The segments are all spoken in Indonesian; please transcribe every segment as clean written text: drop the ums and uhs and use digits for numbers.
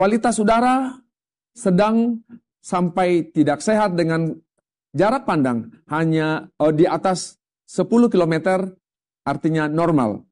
Kualitas udara sedang sampai tidak sehat dengan jarak pandang hanya di atas 10 km, artinya normal.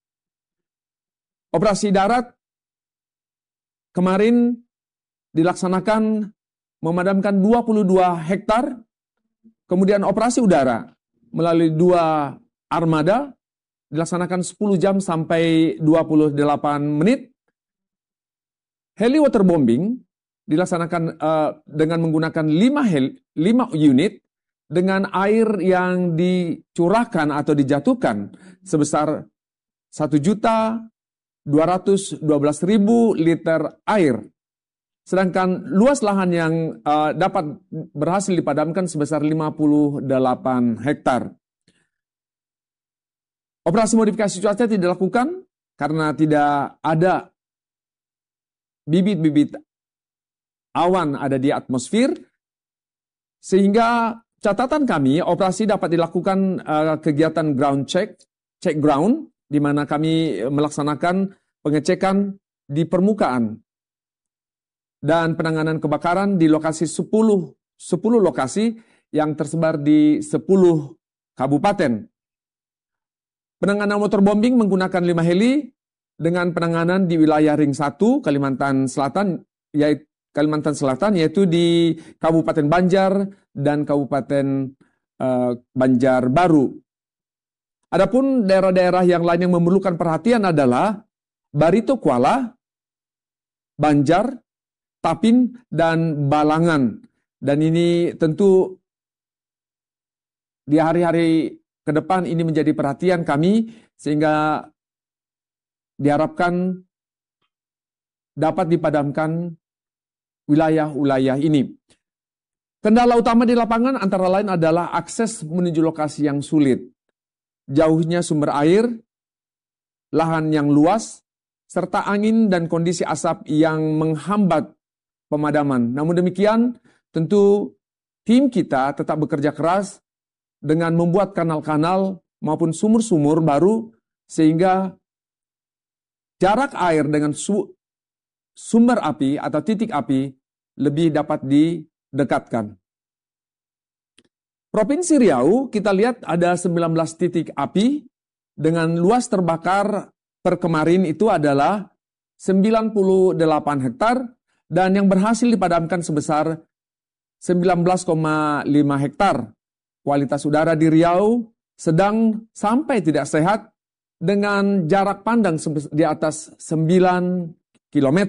Operasi darat kemarin dilaksanakan memadamkan 22 hektar, kemudian operasi udara melalui 2 armada dilaksanakan 10 jam sampai 28 menit. Heli waterbombing dilaksanakan dengan menggunakan 5 unit dengan air yang dicurahkan atau dijatuhkan sebesar 1.212.000 liter air. Sedangkan luas lahan yang dapat berhasil dipadamkan sebesar 58 hektar. Operasi modifikasi cuaca tidak dilakukan karena tidak ada bibit-bibit awan ada di atmosfer, sehingga catatan kami, operasi dapat dilakukan kegiatan ground check ground, di mana kami melaksanakan pengecekan di permukaan dan penanganan kebakaran di lokasi 10 lokasi yang tersebar di 10 kabupaten. Penanganan waterbombing menggunakan 5 heli dengan penanganan di wilayah Ring 1 Kalimantan Selatan, yaitu di Kabupaten Banjar dan Kabupaten Banjarbaru. Adapun daerah-daerah yang lain yang memerlukan perhatian adalah Barito Kuala, Banjar, Tapin, dan Balangan. Dan ini tentu di hari-hari ke depan ini menjadi perhatian kami, sehingga diharapkan dapat dipadamkan wilayah-wilayah ini. Kendala utama di lapangan antara lain adalah akses menuju lokasi yang sulit, jauhnya sumber air, lahan yang luas, serta angin dan kondisi asap yang menghambat pemadaman. Namun demikian, tentu tim kita tetap bekerja keras dengan membuat kanal-kanal maupun sumur-sumur baru, sehingga jarak air dengan sumber api atau titik api lebih dapat didekatkan. Provinsi Riau, kita lihat ada 19 titik api dengan luas terbakar per kemarin itu adalah 98 hektar dan yang berhasil dipadamkan sebesar 19,5 hektar. Kualitas udara di Riau sedang sampai tidak sehat dengan jarak pandang di atas 9 km.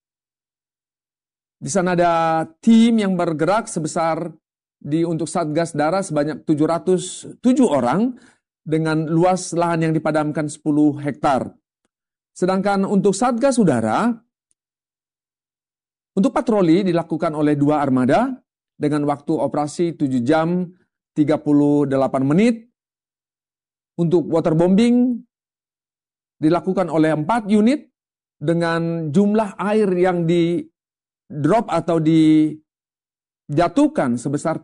Di sana ada tim yang bergerak sebesar untuk Satgas Darat sebanyak 707 orang dengan luas lahan yang dipadamkan 10 hektar. Sedangkan untuk Satgas Udara, untuk patroli dilakukan oleh 2 armada dengan waktu operasi 7 jam 38 menit. Untuk waterbombing dilakukan oleh 4 unit dengan jumlah air yang di-drop atau dijatuhkan sebesar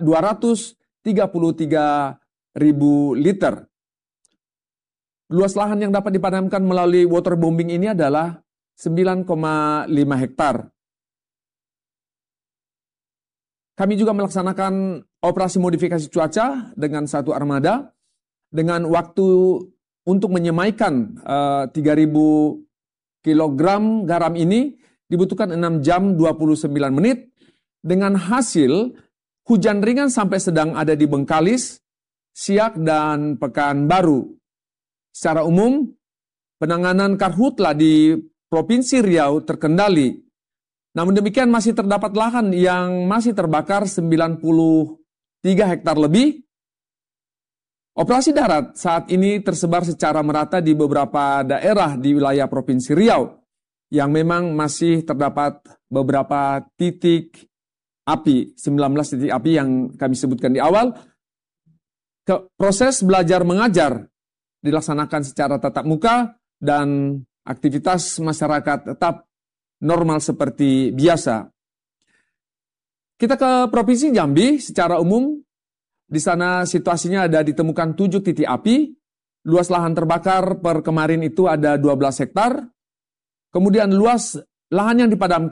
233.000 liter. Luas lahan yang dapat dipadamkan melalui waterbombing ini adalah 9,5 hektar. Kami juga melaksanakan operasi modifikasi cuaca dengan 1 armada dengan waktu untuk menyemaikan 3.000 kilogram garam ini dibutuhkan 6 jam 29 menit dengan hasil hujan ringan sampai sedang ada di Bengkalis, Siak, dan Pekanbaru. Secara umum, penanganan karhutla di Provinsi Riau terkendali. Namun demikian masih terdapat lahan yang masih terbakar 93 hektar lebih. Operasi darat saat ini tersebar secara merata di beberapa daerah di wilayah Provinsi Riau yang memang masih terdapat beberapa titik api, 19 titik api yang kami sebutkan di awal. Proses belajar mengajar dilaksanakan secara tatap muka dan aktivitas masyarakat tetap normal seperti biasa. Kita ke Provinsi Jambi secara umum. Di sana situasinya ada ditemukan 7 titik api. Luas lahan terbakar per kemarin itu ada 12 hektar. Kemudian luas lahan yang dipadamkan